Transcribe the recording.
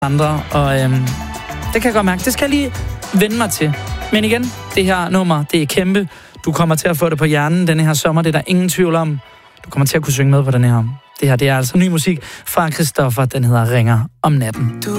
andre, og det kan jeg godt mærke. Det skal jeg lige vende mig til. Men igen, det her nummer, det er kæmpe. Du kommer til at få det på hjernen denne her sommer, det er der ingen tvivl om. Du kommer til at kunne synge med på den her. Det her, det er altså ny musik fra Christoffer, den hedder Ringer om natten.